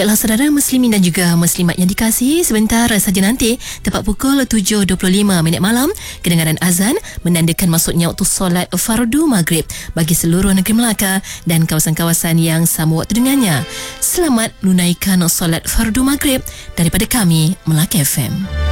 Baiklah saudara muslimin dan juga muslimat yang dikasihi, sebentar saja nanti tepat pukul 7.25 malam kedengaran azan menandakan masuknya waktu solat fardu maghrib bagi seluruh negeri Melaka dan kawasan-kawasan yang sama waktu dengannya. Selamat menunaikan solat fardu maghrib daripada kami Melaka FM.